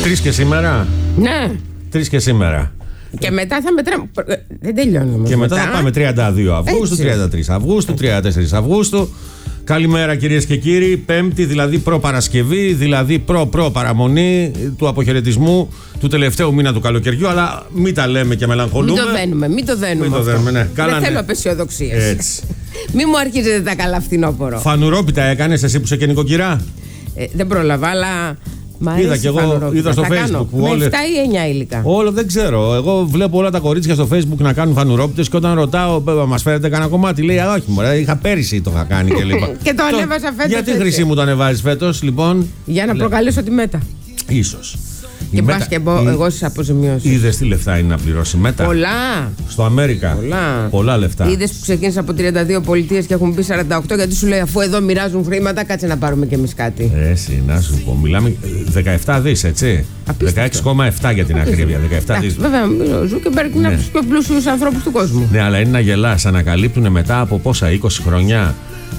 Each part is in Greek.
3 και σήμερα. Ναι. 3 και σήμερα. Και μετά θα μετράμε. Δεν τελειώνουμε. Και μετά θα πάμε 32 Αυγούστου, 33 Αυγούστου, 34 Αυγούστου. Καλημέρα κυρίες και κύριοι. Πέμπτη, δηλαδή προ-Παρασκευή, δηλαδή προ-παραμονή του αποχαιρετισμού του τελευταίου μήνα του καλοκαιριού. Αλλά μην τα λέμε και μελαγχολούμε. Μην το δένουμε. Ναι. Δεν θέλω απεσιοδοξίες. Έτσι. Μη μου αρχίζετε τα καλά φθινόπωρο. Φανουρόπιτα έκανες εσύ που είσαι και νοικοκυρά? Δεν πρόλαβα, αλλά. Είδα και εγώ, είδα στο Facebook. Με 7 ή 9 υλικά. Όλο δεν ξέρω. Εγώ βλέπω όλα τα κορίτσια στο Facebook να κάνουν φανουρόπιτες και όταν ρωτάω, μας φέρετε κανένα κομμάτι, λέει όχι, μωρέ, είχα πέρυσι το είχα κάνει και λοιπά. Και το ανέβασα φέτος. Γιατί χρυσή μου το ανεβάζεις φέτος, λοιπόν? Για να προκαλέσω τη ΜΕΤΑ. Ίσως. Και πας και εγώ στις αποζημιώσεις. Είδες τι λεφτά είναι να πληρώσει ΜΕΤΑ? Πολλά. Στο Αμέρικα. Πολλά λεφτά. Είδες που ξεκίνησε από 32 πολιτείες και έχουν μπει 48, γιατί σου λέει αφού εδώ μοιράζουν χρήματα, κάτσε να πάρουμε κι εμείς κάτι. Εσύ, να σου πω. Μιλάμε 17 δις, έτσι. 16,7 για την ακρίβεια. 17 δις. Βέβαια, ο Ζούκεμπεργκ είναι από τους πιο πλούσιους ανθρώπους του κόσμου. Ναι, αλλά είναι να γελάς. Ανακαλύπτουν μετά από πόσα, 20 χρόνια.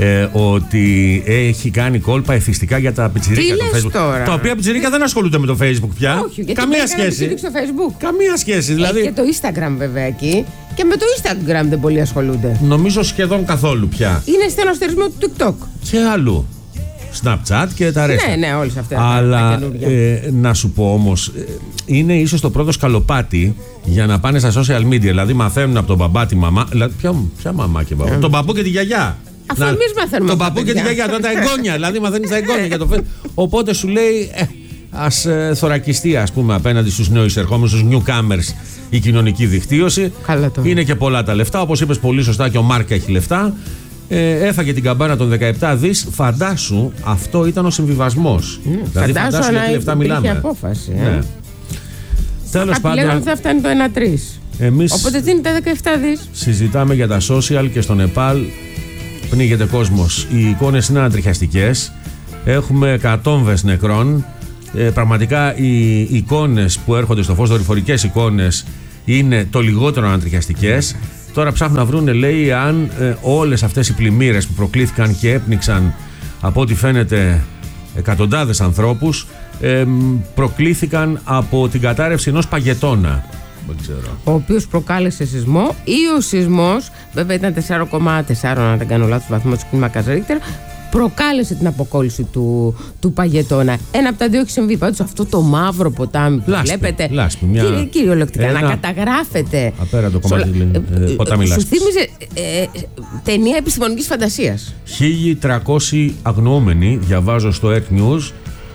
Ότι έχει κάνει κόλπα εθιστικά για τα πιτσιρίκα στο Facebook. Τώρα? Τα οποία πιτσιρίκα δεν ασχολούνται με το Facebook πια. Όχι, καμία σχέση. Στο Facebook. Καμία σχέση, δηλαδή. Και το Instagram βέβαια εκεί. Και με το Instagram δεν πολύ ασχολούνται. Νομίζω σχεδόν καθόλου πια. Είναι στενοστερισμό του TikTok. Και αλλού. Snapchat και τα ρέστα. Ναι, όλες αυτές. Αλλά να σου πω όμως, είναι ίσως το πρώτο σκαλοπάτι για να πάνε στα social media. Δηλαδή μαθαίνουν από τον μπαμπά τη μαμά. Ποια μαμά και μπαμπά? Τον παππού και τη γιαγιά. Αφού εμείς μαθαίνουμε. Τον παππού και τη γιαγιά, τώρα τα εγγόνια. Δηλαδή μαθαίνεις τα εγγόνια για το Facebook. Οπότε σου λέει, ας θωρακιστεί, ας πούμε, απέναντι στους νέους εισερχόμενους, στους newcomers, η κοινωνική δικτύωση. Είναι και πολλά τα λεφτά. Όπως είπες πολύ σωστά, και ο Μάρκα έχει λεφτά. Έφαγε την καμπάνα των 17 δις. Φαντάσου, αυτό ήταν ο συμβιβασμός. Δηλαδή, φαντάσου για τι λεφτά μιλάμε. Απόφαση. Ναι. Τέλος πάντων. Λέγανε ότι θα φτάνει το 1-3. Οπότε δίνει τα 17 δις. Συζητάμε για τα social και στο Νεπάλ. Πνίγεται κόσμος. Οι εικόνες είναι ανατριχιαστικές. Έχουμε εκατόμβες νεκρών. Πραγματικά οι εικόνες που έρχονται στο φως, δορυφορικές εικόνες, είναι το λιγότερο ανατριχιαστικές. Τώρα ψάχνουν να βρούνε, λέει, αν όλες αυτές οι πλημμύρες που προκλήθηκαν και έπνιξαν, από ό,τι φαίνεται, εκατοντάδες ανθρώπους, προκλήθηκαν από την κατάρρευση ενός παγετώνα. Δεν ξέρω. Ο οποίος προκάλεσε σεισμό, ή ο σεισμός, βέβαια ήταν 4,4 αν δεν κάνω λάθος βαθμό της κλίμακας Ρίχτερ, προκάλεσε την αποκόλληση του παγετώνα. Ένα από τα δύο έχει συμβεί. Πάντως αυτό το μαύρο ποτάμι που βλέπετε, κυριολεκτικά να καταγράφεται. Απέραντο κομμάτι ποτάμι Λάσπης. Σου θύμιζε ταινία επιστημονικής φαντασίας. 1.300 αγνοούμενοι, διαβάζω στο Earth News.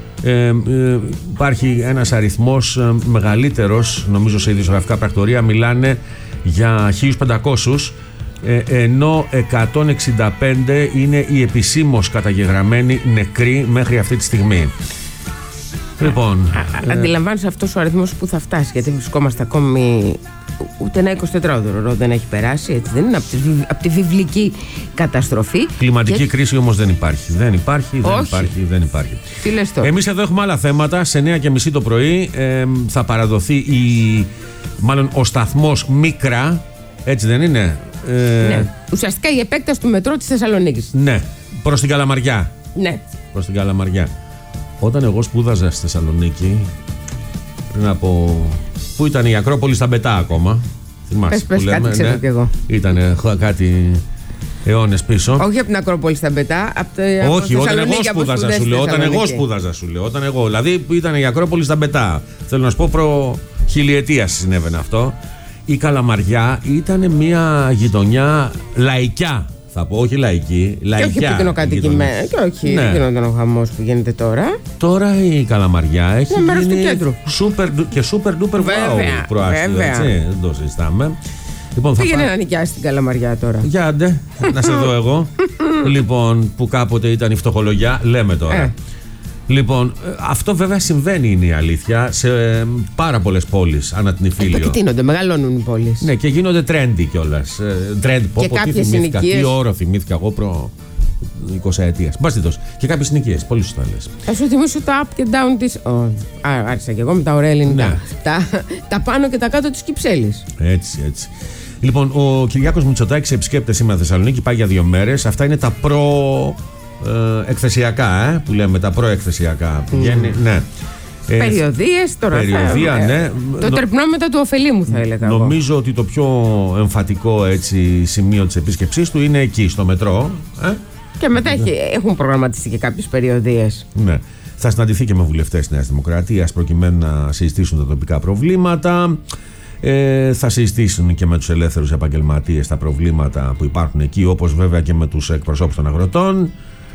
Υπάρχει ένας αριθμός μεγαλύτερος, νομίζω σε ειδησιογραφικά πρακτορία μιλάνε για 1.500, ενώ 165 είναι οι επισήμως καταγεγραμμένοι νεκροί μέχρι αυτή τη στιγμή. Λοιπόν, αντιλαμβάνεσαι αυτός ο αριθμός που θα φτάσει, γιατί βρισκόμαστε ακόμη ούτε ένα 24ωρο δεν έχει περάσει, έτσι δεν είναι, από τη βιβλική καταστροφή. Κλιματική κρίση όμως δεν υπάρχει. Δεν υπάρχει. Τι λες τώρα? Εμείς εδώ έχουμε άλλα θέματα. Σε 9:30 το πρωί θα παραδοθεί μάλλον ο σταθμός Μίκρα, έτσι δεν είναι? Ναι. Ουσιαστικά η επέκταση του μετρό της Θεσσαλονίκης. Ναι, προς την Καλαμαριά. Ναι. Προς την Καλαμαριά. Όταν εγώ σπούδαζα στη Θεσσαλονίκη, πριν από... Πού ήταν η Ακρόπολη στα Μπετά ακόμα. Θυμάσαι που λέμε? Κάτι ξέρω κι εγώ. Ήταν κάτι αιώνες πίσω. Όχι από την Ακρόπολη στα Μπετά. Όχι, όταν εγώ σπούδαζα σου λέω. Όταν εγώ. Δηλαδή ήταν η Ακρόπολη στα Μπετά. Θέλω να σου πω προ χιλιετίας συνέβαινε αυτό. Η Καλαμαριά ήταν μια γειτονιά λαϊκιά. Θα πω, όχι λαϊκή, λαϊκιά. Και όχι πυκνοκατοικημένη. Και όχι γινόταν ο χαμός που γίνεται τώρα. Τώρα η Καλαμαριά έχει γίνει super duper wow προάστιο. Δεν το συζητάμε. Λοιπόν, πήγαινε να νοικιάσει την Καλαμαριά τώρα. Για άντε, να σε δω εγώ. Λοιπόν, που κάποτε ήταν η φτωχολογιά, λέμε τώρα. Λοιπόν, αυτό βέβαια συμβαίνει, είναι η αλήθεια, σε πάρα πολλές πόλεις ανά την Ιφίλιο. Επεκτείνονται, μεγαλώνουν οι πόλεις. Ναι, και γίνονται trendy κιόλας. Trend, τι όρο θυμήθηκα εγώ προ 20 ετίας. Μπάστιτος. Και κάποιες συνοικίες, πολύ σωστά λες. Θα σου θυμίσω τα up και down της. Άρχισα κι εγώ με τα ωραία ελληνικά. Ναι. Τα πάνω και τα κάτω της Κυψέλης. Έτσι. Λοιπόν, ο Κυριάκος Μητσοτάκης επισκέπτεται σήμερα Θεσσαλονίκη, πάει για 2 μέρες. Αυτά είναι τα εκθεσιακά, που λέμε, τα προεκθεσιακά. Πηγαίνει, ναι. Περιοδίες τώρα. Περιοδία, ναι. Το τερπνόμετρο του ωφελήμου θα έλεγα. Νομίζω ότι το πιο εμφατικό σημείο της επίσκεψής του είναι εκεί, στο μετρό. Και μετά έχουν προγραμματιστεί και κάποιες περιοδίες. Ναι. Θα συναντηθεί και με βουλευτές της Νέας Δημοκρατίας προκειμένου να συζητήσουν τα τοπικά προβλήματα. Θα συζητήσουν και με τους ελεύθερους επαγγελματίες τα προβλήματα που υπάρχουν εκεί, όπως βέβαια και με τους εκπροσώπους των αγροτών.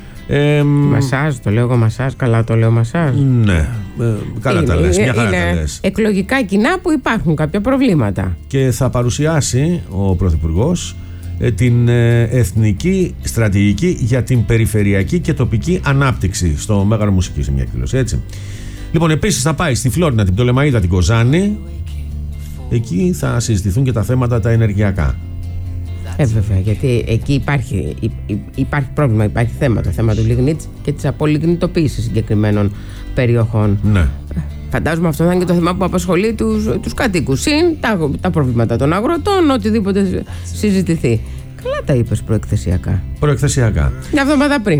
Μασάζ, το λέω εγώ μασάζ, καλά το λέω μασάζ. Ναι, καλά τα λες, μια χαρά τα λες. Εκλογικά κοινά που υπάρχουν κάποια προβλήματα. Και θα παρουσιάσει ο Πρωθυπουργός την εθνική στρατηγική για την περιφερειακή και τοπική ανάπτυξη στο Μέγαρο Μουσικής, σε μια εκδήλωση, έτσι. Λοιπόν, επίσης θα πάει στη Φλόρινα, την Πτολεμαΐδα, την Κοζάνη. Εκεί θα συζητηθούν και τα θέματα τα ενεργειακά. Βέβαια, γιατί εκεί υπάρχει πρόβλημα, υπάρχει θέμα. Το θέμα του λιγνίτς και της απολιγνητοποίησης συγκεκριμένων περιοχών. Ναι. Φαντάζομαι αυτό θα είναι και το θέμα που απασχολεί τους κατοίκους. Συν τα προβλήματα των αγροτών, οτιδήποτε συζητηθεί. Καλά τα είπες προεκθεσιακά. Προεκθεσιακά. Μια εβδομάδα πριν.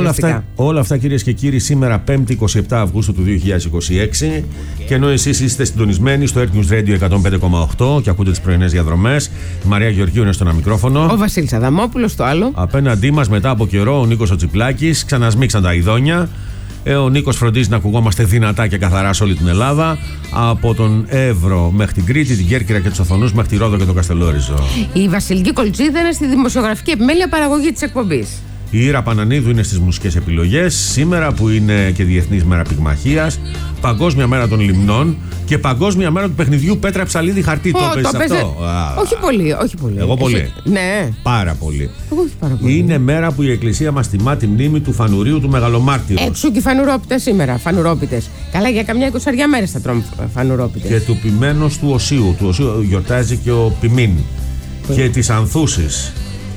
Όλα αυτά κυρίες και κύριοι, σήμερα 5η 27 Αυγούστου του 2026. Και ενώ εσείς είστε συντονισμένοι στο Earth News Radio 105,8 και ακούτε τις πρωινές διαδρομές, η Μαρία Γεωργίου είναι στο ένα μικρόφωνο. Ο Βασίλης Αδαμόπουλος στο άλλο. Απέναντί μας μετά από καιρό ο Νίκος ο Τσιπλάκης. Ξανασμίξαν τα ειδόνια. Ο Νίκος φροντίζει να ακουγόμαστε δυνατά και καθαρά σε όλη την Ελλάδα, από τον Εύρο μέχρι την Κρήτη, την Κέρκυρα και τους Οθονούς μέχρι τη Ρόδο και τον Καστελόριζο. Η Βασιλική Κολτσίδα είναι στη δημοσιογραφική επιμέλεια παραγωγή της εκπομπής. Η Ήρα Πανανίδου είναι στις μουσικές επιλογές. Σήμερα που είναι και Διεθνής Μέρα Πυγμαχίας, Παγκόσμια Μέρα των Λιμνών και Παγκόσμια Μέρα του παιχνιδιού Πέτρα Ψαλίδη Χαρτί. Το παίζεις αυτό? Όχι πολύ, όχι πολύ. Εγώ πολύ. Ναι. Πάρα πολύ. Εγώ όχι πάρα πολύ. Είναι μέρα που η Εκκλησία μας τιμά τη μνήμη του Φανουρίου του Μεγαλομάρτυρος. Έξω και φανουρόπιτες σήμερα. Φανουρόπιτες. Καλά, για καμιά 20 μέρες θα τρώμε φανουρόπιτες. Και του ποιμένος του Οσίου. Του Οσίου γιορτάζει και ο Πιμήν. Και της Ανθούσης.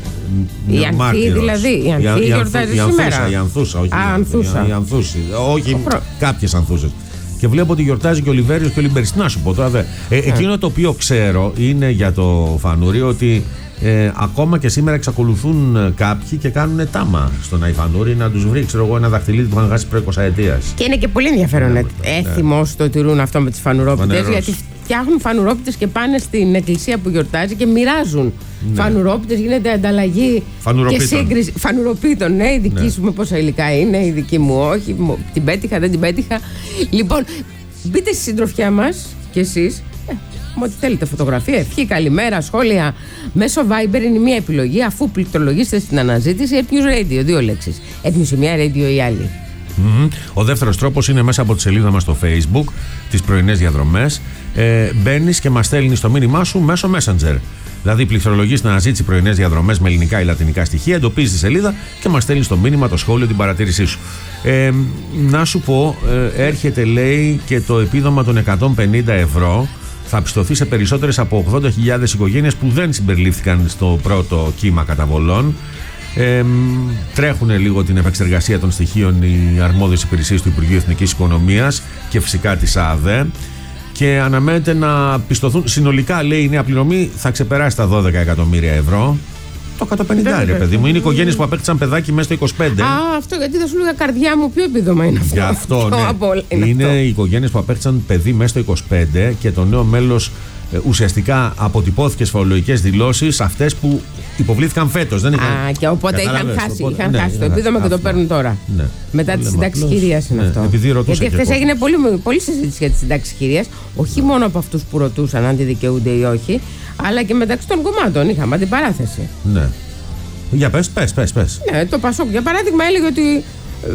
Η Ανθή δηλαδή. Η Ανθή γιορτάζει σήμερα. Η Ανθούσα, όχι. Η Ανθούση. Όχι, κάποιες Ανθούσες. Και βλέπω ότι γιορτάζει και ο Λιβέριος και ο Λιμπεριστής. Να σου πω τώρα. Εκείνο το οποίο ξέρω είναι για το Φανούρι ότι ακόμα και σήμερα εξακολουθούν κάποιοι και κάνουν τάμα στον Αϊφανούρι να τους βρει, ξέρω εγώ, ένα δαχτυλίδι που είχαν χάσει πριν 20 ετίας. Και είναι και πολύ ενδιαφέρον έθιμος το τηρούν αυτό με τις φανουρόπιτες, γιατί φτιάχνουν φανουρόπιτες και πάνε στην εκκλησία που γιορτάζει και μοιράζουν φανουρόπιτες, γίνεται ανταλλαγή και σύγκριση φανουροπίτων. Ναι, η δική σου με πόσα υλικά είναι, η δική μου όχι, την πέτυχα, δεν την πέτυχα. Λοιπόν, μπείτε στη συντροφιά μας κι εσείς. Με ό,τι θέλετε, φωτογραφία, ευχή, καλημέρα, σχόλια. Μέσω Viber είναι μια επιλογή, αφού πληκτρολογήσετε στην αναζήτηση Earth News Radio, 2 λέξεις. Earth News η μία, Radio η άλλη. Ο δεύτερος τρόπος είναι μέσα από τη σελίδα μας στο Facebook, τις πρωινές διαδρομές. Μπαίνεις και μας στέλνεις το μήνυμά σου μέσω Messenger. Δηλαδή, πληκτρολογείς την αναζήτηση πρωινές διαδρομές με ελληνικά ή λατινικά στοιχεία, εντοπίζεις τη σελίδα και μας στέλνεις το μήνυμα, το σχόλιο, την παρατήρησή σου. Να σου πω, έρχεται λέει και το επίδομα των 150 ευρώ. Θα πιστωθεί σε περισσότερες από 80.000 οικογένειες που δεν συμπεριλήφθηκαν στο πρώτο κύμα καταβολών. Τρέχουν λίγο την επεξεργασία των στοιχείων οι αρμόδιες υπηρεσίες του Υπουργείου Εθνικής Οικονομίας και φυσικά της ΑΔΕ. Και αναμένεται να πιστωθούν συνολικά, λέει, η νέα πληρωμή θα ξεπεράσει τα 12 εκατομμύρια ευρώ. Το 150, ρε παιδί μου. Είναι οικογένειες που απέκτησαν παιδάκι μέσα στο 25. Αυτό γιατί θα σου λέγα, καρδιά μου, ποιο επίδομα είναι αυτό? Γι' αυτό, ναι. Είναι οι οικογένειες που απέκτησαν παιδί μέσα στο 25 και το νέο μέλος ουσιαστικά αποτυπώθηκε στις φορολογικές δηλώσεις αυτές που υποβλήθηκαν φέτος. Δεν είχαν... και οπότε είχαν χάσει το επίδομα και το παίρνουν τώρα. Ναι. Μετά τη συντάξη κυρίας είναι αυτό. Γιατί χθες έγινε πολύ συζήτηση για τη συντάξη κυρίας, όχι μόνο από αυτούς που ρωτούσαν αν τη δικαιούνται ή όχι, αλλά και μεταξύ των κομμάτων. Είχαμε αντιπαράθεση. Ναι. Για πες. Ναι, το Πασόκ για παράδειγμα έλεγε ότι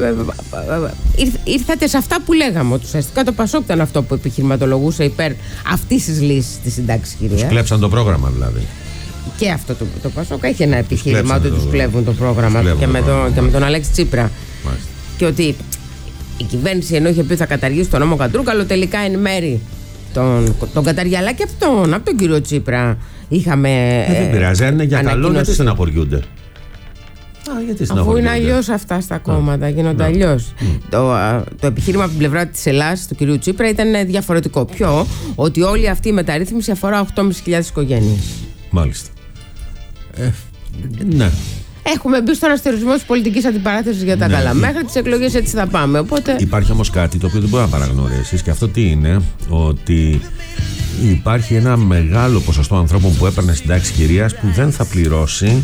ήρθατε σε αυτά που λέγαμε. Ότι ουσιαστικά το Πασόκ ήταν αυτό που επιχειρηματολογούσε υπέρ αυτής της λύσης της συντάξης κυρίας. Τους κλέψαν το πρόγραμμα δηλαδή. Και αυτό το Πασόκ έχει ένα επιχείρημα ότι τους κλέβουν το πρόγραμμα και με τον Αλέξη Τσίπρα. Μάλιστα. Και ότι η κυβέρνηση ενώ είχε πει θα καταργήσει τον νόμο Κατρούγκαλο, τελικά εν μέρη τον καταργεί, αλλά και αυτόν, από τον κύριο Τσίπρα είχαμε. Δεν πειράζει, αν είναι για καλό, γιατί στεναχωριούνται. Αφού είναι αλλιώς αυτά στα κόμματα, γίνονται αλλιώς. Το επιχείρημα από την πλευρά της Ελλάδας, του κυρίου Τσίπρα, ήταν διαφορετικό. Ποιο? Ότι όλη αυτή η μεταρρύθμιση αφορά 8.500 οικογένειες. Μάλιστα. Ναι. Έχουμε μπει στον αστερισμό της πολιτικής αντιπαράθεσης για τα καλά. Μέχρι τις εκλογές έτσι θα πάμε. Οπότε... Υπάρχει όμως κάτι το οποίο δεν μπορεί να παραγνωρίσεις, και αυτό τι είναι? Ότι υπάρχει ένα μεγάλο ποσοστό ανθρώπων που έπαιρνε στην τάξη κυρίας που δεν θα πληρώσει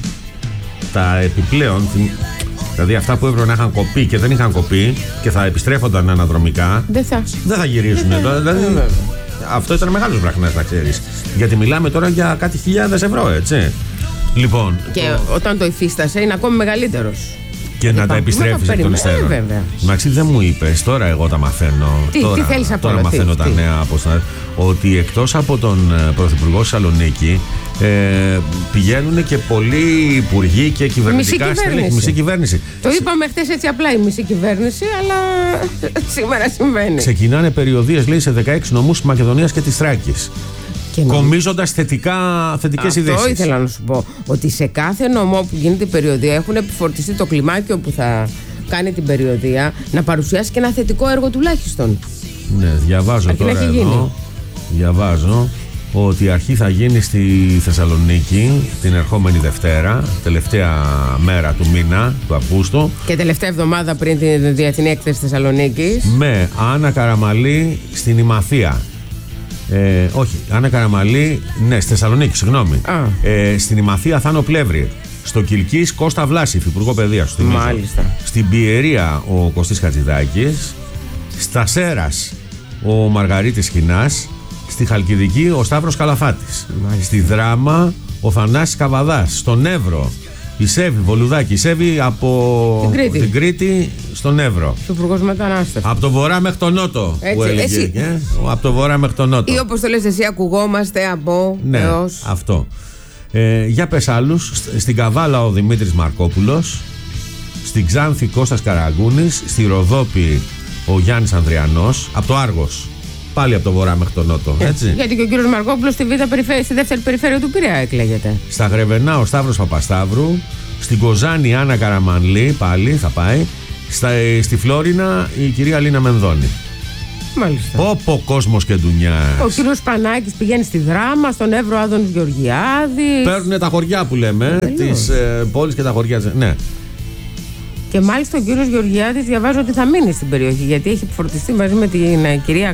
τα επιπλέον. Δηλαδή αυτά που έπρεπε να είχαν κοπεί και δεν είχαν κοπεί και θα επιστρέφονταν αναδρομικά, δεν θα γυρίσουν. Δηλαδή, αυτό ήταν μεγάλος βραχνάς, να ξέρεις. Γιατί μιλάμε τώρα για κάτι χιλιάδες ευρώ, έτσι. Λοιπόν, και όταν το υφίστασε είναι ακόμη μεγαλύτερος. Και να τα επιστρέφεις εκ των υστέρων. Μαξί, δεν μου είπες, τώρα εγώ τα μαθαίνω. Τι θέλεις από τώρα μαθαίνω τα νέα ότι εκτός από τον Πρωθυπουργό Θεσσαλονίκη πηγαίνουν και πολλοί υπουργοί και κυβερνητικά στελέχη. Μισή κυβέρνηση. Το είπαμε χτες έτσι απλά, η μισή κυβέρνηση, αλλά σήμερα συμβαίνει. Ξεκινάνε περιοδίες, λέει, σε 16 νομούς της Μακεδονίας και της Θράκης. Κομίζοντας θετικές ειδήσεις. Αυτό ήθελα να σου πω. Ότι σε κάθε νομό που γίνεται η περιοδία έχουν επιφορτιστεί το κλιμάκιο που θα κάνει την περιοδία να παρουσιάσει και ένα θετικό έργο τουλάχιστον. Ναι, διαβάζω τώρα εδώ. Διαβάζω ότι η αρχή θα γίνει στη Θεσσαλονίκη την ερχόμενη Δευτέρα, τελευταία μέρα του μήνα, του Αυγούστου. Και τελευταία εβδομάδα πριν την Διεθνή Έκθεση Θεσσαλονίκης. Με Άννα Καραμαλή στην Ημαθία. Όχι, Άννα Καραμαλή, ναι, στη Θεσσαλονίκη, συγγνώμη. Στην Ημαθία Θάνο Πλεύρη. Στο Κιλκής Κώστα Βλάσιφ, Υπουργό Παιδείας. Μάλιστα. Στην Πιερία ο Κωστής Χατζηδάκης. Στα Σέρας ο Μαργαρίτης Χινάς. Στη Χαλκιδική ο Σταύρος Καλαφάτης. Μάλιστα. Στη Δράμα ο Θανάσης Καβαδάς. Στον Εύρο η Σέβη Βολουδάκη. Η Σέβη από την Κρήτη στον Εύρο. Υπουργός Μετανάστευσης. Από το βορρά μέχρι τον νότο. Έτσι, που έλεγε. Από το βορρά μέχρι τον νότο. Ή όπως το λες εσύ, ακουγόμαστε από. Ναι, έως. Αυτό. Για πες άλλους. Στην Καβάλα ο Δημήτρης Μαρκόπουλος. Στην Ξάνθη Κώστας Καραγκούνης. Στη Ροδόπη ο Γιάννης Ανδριανός. Από το Άργος. Πάλι από το βορρά μέχρι τον νότο. Έτσι. Γιατί και ο κύριος Μαρκόπουλος στη δεύτερη περιφέρεια του Πειραιά εκλέγεται. Στα Γρεβενά ο Σταύρος Παπασταύρου. Στην Κοζάνη Άννα Καραμανλή. Πάλι θα πάει. Στη Φλόρινα η κυρία Λίνα Μενδώνη. Μάλιστα. Πόπο κόσμος και ντουνιά. Ο κύριος Πανάκης πηγαίνει στη Δράμα, στον Εύρο Άδωνης Γεωργιάδης. Παίρνουν τα χωριά που λέμε, τις πόλεις και τα χωριά. Ναι. Και μάλιστα ο κύριος Γεωργιάδης διαβάζω ότι θα μείνει στην περιοχή, γιατί έχει φορτιστεί μαζί με την κυρία